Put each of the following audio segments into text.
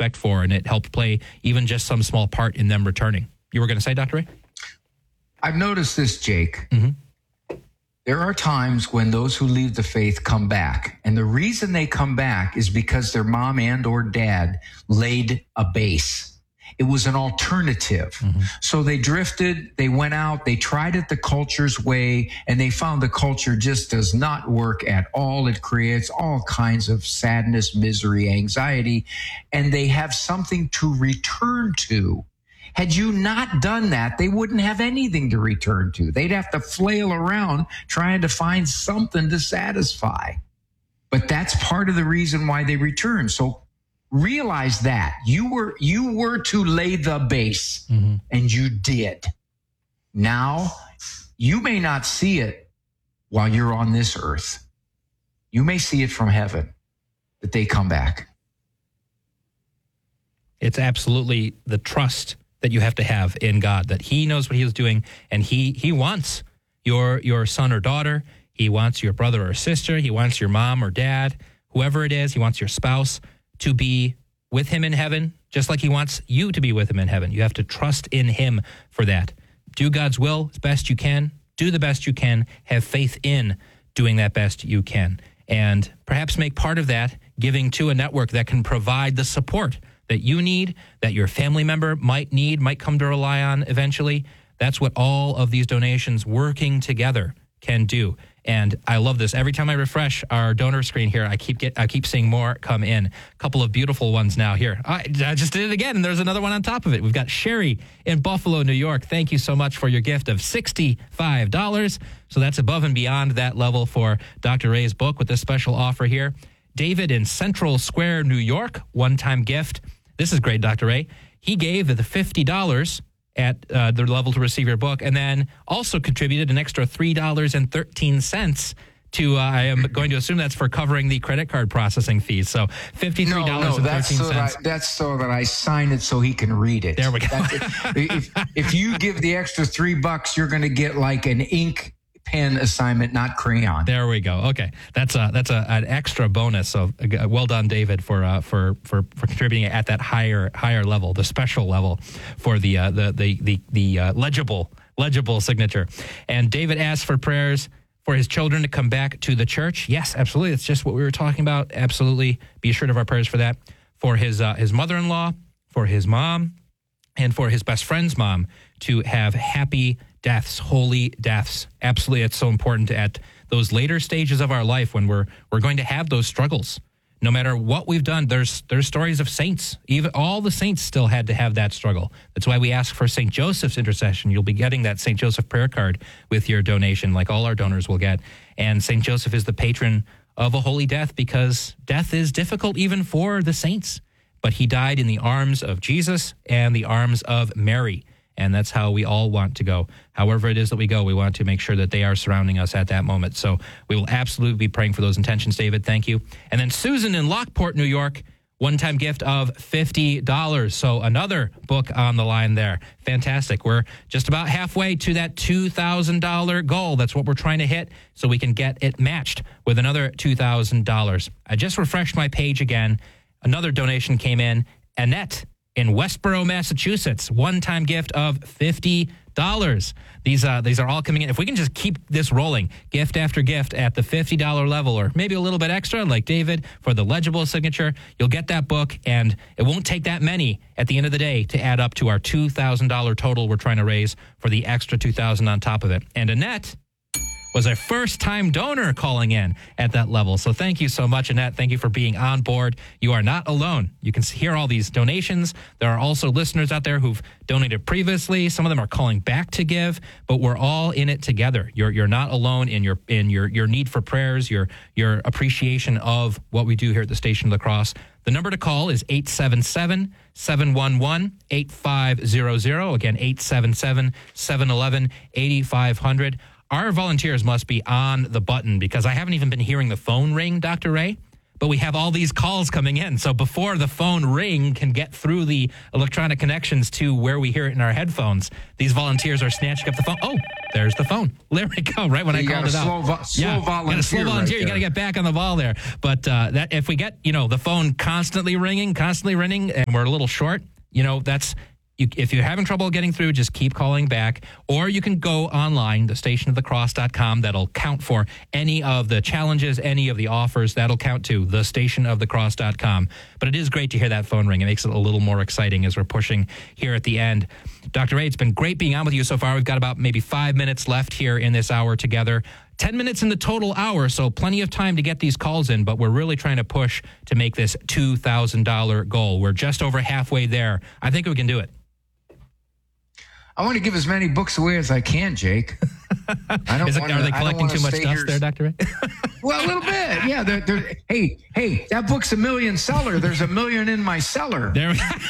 respect for, and it helped play even just some small part in them returning. You were going to say, Dr. Ray? I've noticed this, Jake. Mm-hmm. There are times when those who leave the faith come back. And the reason they come back is because their mom and or dad laid a base. It was an alternative. Mm-hmm. So they drifted, they went out, they tried it the culture's way, and they found the culture just does not work at all. It creates all kinds of sadness, misery, anxiety, and they have something to return to. Had you not done that, they wouldn't have anything to return to. They'd have to flail around trying to find something to satisfy. But that's part of the reason why they return. So realize that you were to lay the base, mm-hmm. and you did. Now, you may not see it while you're on this earth. You may see it from heaven, that they come back. It's absolutely the trust that you have to have in God, that he knows what he is doing, and he wants your son or daughter. He wants your brother or sister. He wants your mom or dad, whoever it is. He wants your spouse to be with him in heaven, just like he wants you to be with him in heaven. You have to trust in him for that. Do God's will as best you can. Do the best you can. Have faith in doing that best you can. And perhaps make part of that giving to a network that can provide the support that you need, that your family member might need, might come to rely on eventually. That's what all of these donations working together can do. And I love this. Every time I refresh our donor screen here, I keep seeing more come in. A couple of beautiful ones now here. I just did it again, and there's another one on top of it. We've got Sherry in Buffalo, New York. Thank you so much for your gift of $65. So that's above and beyond that level for Dr. Ray's book with this special offer here. David in Central Square, New York, one-time gift. This is great, Dr. Ray. He gave the $50 at the level to receive your book, and then also contributed an extra $3.13 to, I am going to assume that's for covering the credit card processing fees. So $53.13. That's so that I sign it so he can read it. There we go. If you give the extra $3, you're going to get like an ink pen assignment, not crayon. There we go. Okay, that's an extra bonus. So well done, David, for contributing at that higher level, the special level for the legible signature. And David asked for prayers for his children to come back to the church. Yes, absolutely. It's just what we were talking about. Absolutely, be assured of our prayers for that. For his mother-in-law, for his mom, and for his best friend's mom to have happy deaths, holy deaths. Absolutely, it's so important at those later stages of our life when we're going to have those struggles. No matter what we've done, there's stories of saints. Even all the saints still had to have that struggle. That's why we ask for St. Joseph's intercession. You'll be getting that St. Joseph prayer card with your donation, like all our donors will get. And St. Joseph is the patron of a holy death because death is difficult even for the saints. But he died in the arms of Jesus and the arms of Mary. And that's how we all want to go. However it is that we go, we want to make sure that they are surrounding us at that moment. So we will absolutely be praying for those intentions, David. Thank you. And then Susan in Lockport, New York, one-time gift of $50. So another book on the line there. Fantastic. We're just about halfway to that $2,000 goal. That's what we're trying to hit so we can get it matched with another $2,000. I just refreshed my page again. Another donation came in. Annette in Westboro, Massachusetts, one-time gift of $50. These are all coming in. If we can just keep this rolling, gift after gift at the $50 level, or maybe a little bit extra, like David, for the legible signature, you'll get that book, and it won't take that many at the end of the day to add up to our $2,000 total we're trying to raise for the extra $2,000 on top of it. And Annette was a first-time donor calling in at that level. So thank you so much, Annette. Thank you for being on board. You are not alone. You can hear all these donations. There are also listeners out there who've donated previously. Some of them are calling back to give, but we're all in it together. You're not alone in your need for prayers, your appreciation of what we do here at the Station of the Cross. The number to call is 877-711-8500. Again, 877-711-8500. Our volunteers must be on the button because I haven't even been hearing the phone ring, Dr. Ray. but we have all these calls coming in. So before the phone ring can get through the electronic connections to where we hear it in our headphones, these volunteers are snatching up the phone. Oh, there's the phone. There we go, right when I called it out. Slow volunteer. Right, you got to get back on the ball there. But that if we get, the phone constantly ringing, and we're a little short, that's... if you're having trouble getting through, just keep calling back. Or you can go online, thestationofthecross.com. That'll count for any of the challenges, any of the offers. That'll count to thestationofthecross.com. But it is great to hear that phone ring. It makes it a little more exciting as we're pushing here at the end. Dr. Ray, it's been great being on with you so far. We've got about maybe 5 minutes left here in this hour together. 10 minutes in the total hour, so plenty of time to get these calls in, but we're really trying to push to make this $2,000 goal. We're just over halfway there. I think we can do it. I want to give as many books away as I can, Jake. Are they collecting too much dust there, Dr. Ray? Well, a little bit. Yeah. Hey, that book's a million seller. There's a million in my cellar. There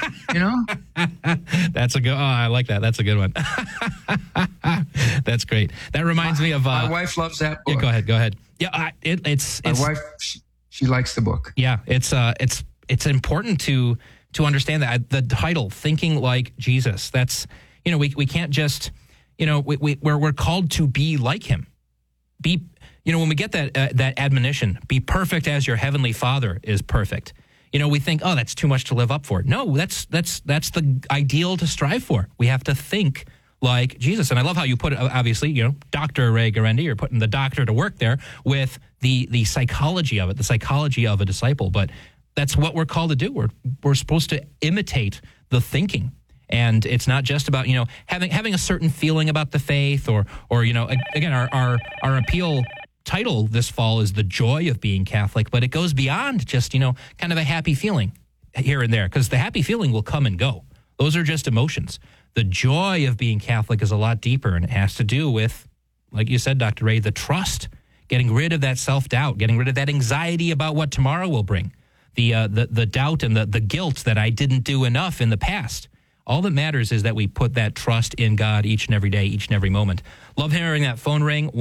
That's a good. Oh, I like that. That's a good one. That's great. That reminds me of my wife loves that book. Yeah, go ahead. Yeah, it's my wife. She likes the book. Yeah, it's important to understand that the title, Thinking Like Jesus. That's we can't just we're called to be like him. Be when we get that admonition, be perfect as your heavenly Father is perfect. We think, oh, that's too much to live up for. No, that's the ideal to strive for. We have to think like Jesus. And I love how you put it, obviously, Dr. Ray Guarendi, you're putting the doctor to work there with the psychology of it, the psychology of a disciple. But that's what we're called to do. We're supposed to imitate the thinking. And it's not just about, having a certain feeling about the faith or again, our appeal title this fall is The Joy of Being Catholic, but it goes beyond just, kind of a happy feeling here and there, because the happy feeling will come and go. Those are just emotions. The joy of being Catholic is a lot deeper, and it has to do with, like you said, Dr. Ray, the trust, getting rid of that self-doubt, getting rid of that anxiety about what tomorrow will bring, the doubt and the guilt that I didn't do enough in the past. All that matters is that we put that trust in God each and every day, each and every moment. Love hearing that phone ring.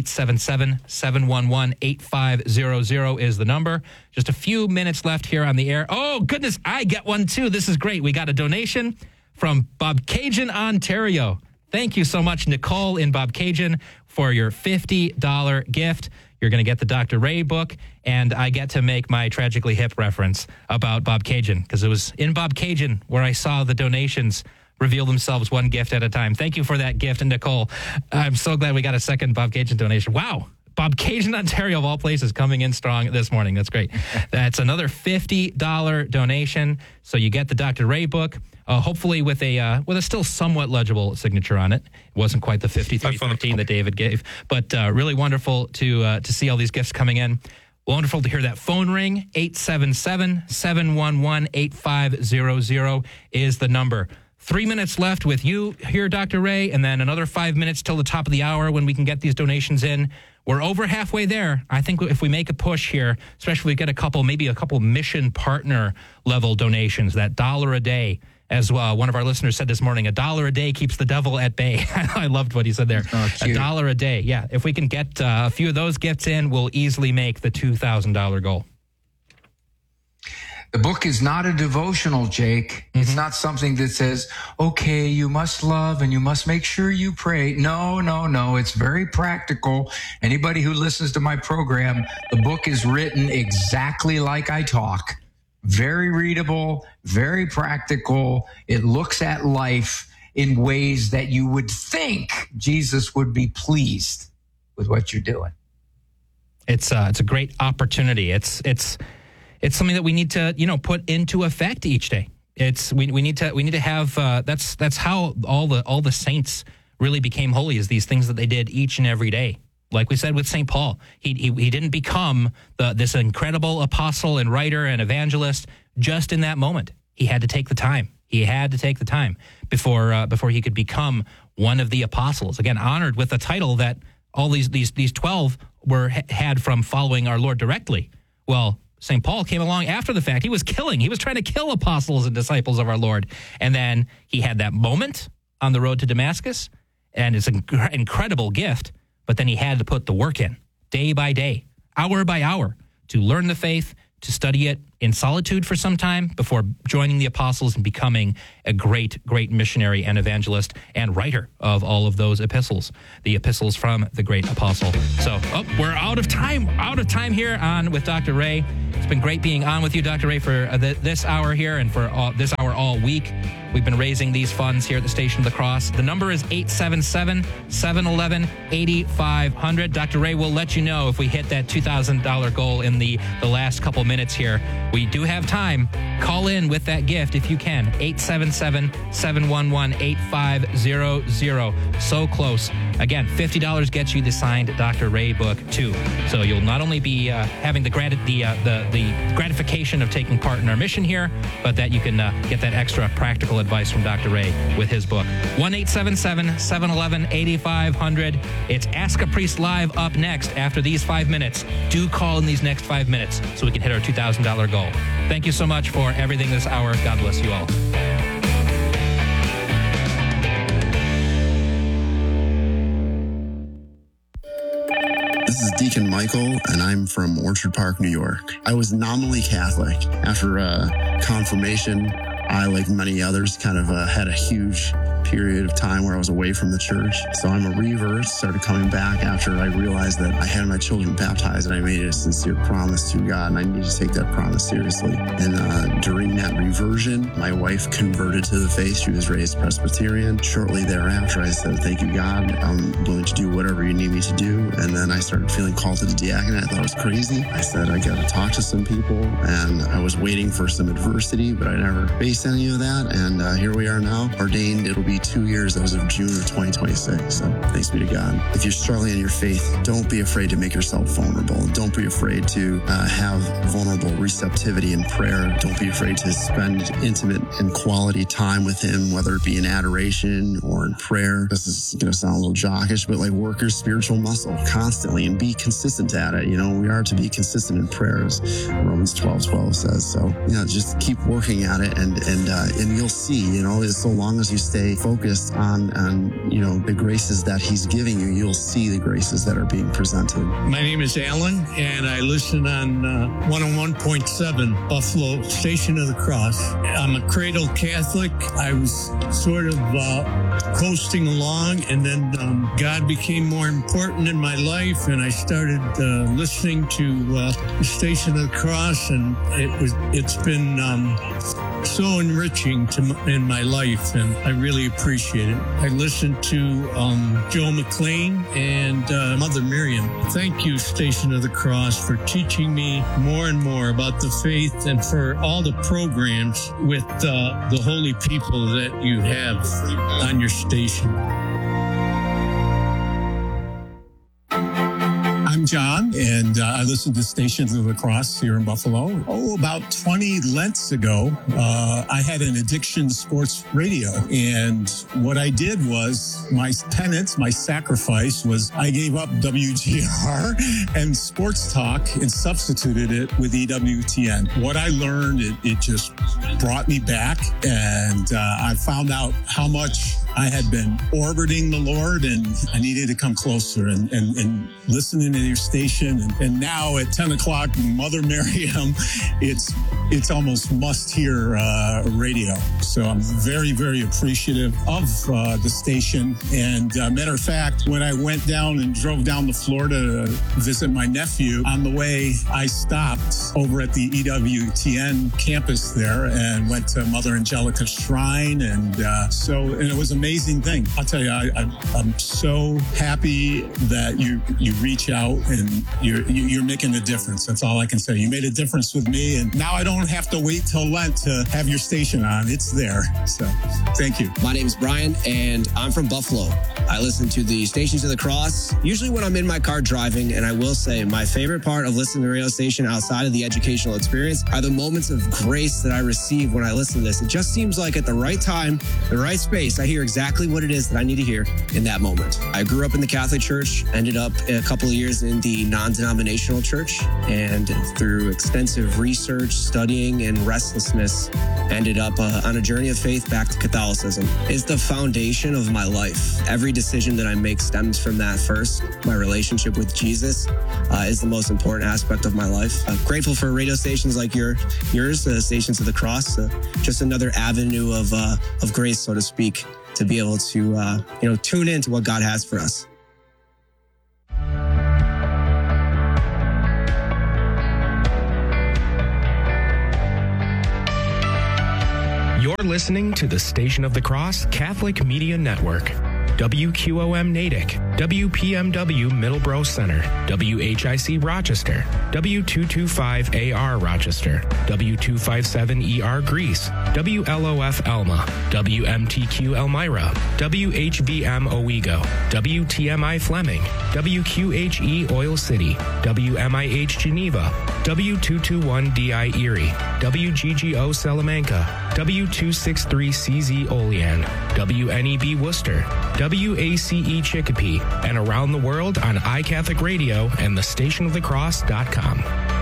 1-877-711-8500 is the number. Just a few minutes left here on the air. Oh, goodness, I get one too. This is great. We got a donation from Bobcaygeon, Ontario. Thank you so much, Nicole in Bobcaygeon, for your $50 gift. You're going to get the Dr. Ray book, and I get to make my Tragically Hip reference about Bobcaygeon, because it was in Bobcaygeon where I saw the donations reveal themselves one gift at a time. Thank you for that gift, Nicole. I'm so glad we got a second Bobcaygeon donation. Wow. Bobcaygeon, Ontario, of all places, coming in strong this morning. That's great. That's another $50 donation. So you get the Dr. Ray book, hopefully with a still somewhat legible signature on it. It wasn't quite the 5313 that David gave, but really wonderful to see all these gifts coming in. Wonderful to hear that phone ring. 877-711-8500 is the number. 3 minutes left with you here, Dr. Ray, and then another 5 minutes till the top of the hour when we can get these donations in. We're over halfway there. I think if we make a push here, especially if we get maybe a couple mission partner level donations, that $1 a day, as one of our listeners said this morning, $1 a day keeps the devil at bay. I loved what he said there. $1 a day. Yeah. If we can get a few of those gifts in, we'll easily make the $2,000 goal. The book is not a devotional, Jake. Mm-hmm. It's not something that says, okay, you must love and you must make sure you pray. No. It's very practical. Anybody who listens to my program, the book is written exactly like I talk. Very readable, very practical. It looks at life in ways that you would think Jesus would be pleased with what you're doing. It's a great opportunity. It's something that we need to, put into effect each day. We need to have that's how all the saints really became holy, is these things that they did each and every day. Like we said with St. Paul, he didn't become this incredible apostle and writer and evangelist just in that moment. He had to take the time. He had to take the time before he could become one of the apostles. Again, honored with the title that all these 12 had from following our Lord directly. Well, St. Paul came along after the fact. He was trying to kill apostles and disciples of our Lord. And then he had that moment on the road to Damascus, and it's an incredible gift. But then he had to put the work in day by day, hour by hour, to learn the faith, to study it in solitude for some time before joining the apostles and becoming a great, great missionary and evangelist and writer of all of those epistles, the epistles from the great apostle. So, we're out of time here on with Dr. Ray. It's been great being on with you, Dr. Ray, for this hour here and for this hour all week. We've been raising these funds here at the Station of the Cross. The number is 877-711-8500. Dr. Ray will let you know if we hit that $2,000 goal in the last couple minutes here. We do have time. Call in with that gift if you can. 877-711-8500. So close. Again, $50 gets you the signed Dr. Ray book too. So you'll not only be having the gratification of taking part in our mission here, but that you can get that extra practical advice from Dr. Ray with his book. 1-877-711-8500. It's Ask a Priest Live up next after these 5 minutes. Do call in these next 5 minutes so we can hit our $2,000 goal. Thank you so much for everything this hour. God bless you all. This is Deacon Michael, and I'm from Orchard Park, New York. I was nominally Catholic. After confirmation, I, like many others, kind of had a huge period of time where I was away from the church. So I'm a revert, started coming back after I realized that I had my children baptized and I made a sincere promise to God, and I need to take that promise seriously. And during that reversion, my wife converted to the faith. She was raised Presbyterian. Shortly thereafter, I said, thank you, God. I'm willing to do whatever you need me to do. And then I started feeling called to the diaconate. I thought it was crazy. I said, I got to talk to some people. And I was waiting for some adversity, but I never faced any of that. And here we are now, ordained. It'll be 2 years as of June of 2026. So thanks be to God. If you're struggling in your faith, don't be afraid to make yourself vulnerable. Don't be afraid to have vulnerable receptivity in prayer. Don't be afraid to spend intimate and quality time with Him, whether it be in adoration or in prayer. This is going to sound a little jockish, but like work your spiritual muscle constantly and be consistent at it. You know, we are to be consistent in prayers. Romans 12:12 says. So, just keep working at it and you'll see, so long as you stay focused on the graces that He's giving you, you'll see the graces that are being presented. My name is Alan, and I listen on 101.7 Buffalo, Station of the Cross. I'm a cradle Catholic. I was sort of coasting along, and then God became more important in my life, and I started listening to the Station of the Cross, and it's been so enriching in my life, and I really appreciate it. I listened to Joe McLean and Mother Miriam. Thank you, Station of the Cross, for teaching me more and more about the faith, and for all the programs with the holy people that you have on your station. I'm John, and I listen to Stations of the Cross here in Buffalo. About 20 Lents ago, I had an addiction sports radio. And what I did was, my penance, my sacrifice was I gave up WGR and sports talk and substituted it with EWTN. What I learned, it just brought me back. And I found out how much I had been orbiting the Lord, and I needed to come closer and listening to your station. And now at 10 o'clock, Mother Miriam, it's almost must-hear radio. So I'm very, very appreciative of the station. And matter of fact, when I went down and drove down to Florida to visit my nephew, on the way, I stopped over at the EWTN campus there and went to Mother Angelica's shrine. And it was an amazing thing. I'll tell you, I'm so happy that you reach out and you're making a difference. That's all I can say. You made a difference with me, and now I don't have to wait till Lent to have your station on. It's there. So thank you. My name is Brian, and I'm from Buffalo. I listen to the Stations of the Cross, usually when I'm in my car driving, and I will say my favorite part of listening to the radio station outside of the educational experience are the moments of grace that I receive when I listen to this. It just seems like at the right time, the right space, I hear exactly exactly what it is that I need to hear in that moment. I grew up in the Catholic Church, ended up a couple of years in the non-denominational church, and through extensive research, studying, and restlessness, ended up on a journey of faith back to Catholicism. It's the foundation of my life. Every decision that I make stems from that first. My relationship with Jesus is the most important aspect of my life. I'm grateful for radio stations like yours, Stations of the Cross, just another avenue of grace, so to speak, to be able to tune into what God has for us. You're listening to the Station of the Cross Catholic Media Network. WQOM Natick, WPMW Middleborough Center, WHIC Rochester, W225AR Rochester, W257ER Greece, WLOF Elma, WMTQ Elmira, WHVM Owego, WTMI Fleming, WQHE Oil City, WMIH Geneva, W221DI Erie, WGGO Salamanca, W263CZ Olean, WNEB Worcester, WACE Chicopee, and around the world on iCatholic Radio and thestationofthecross.com.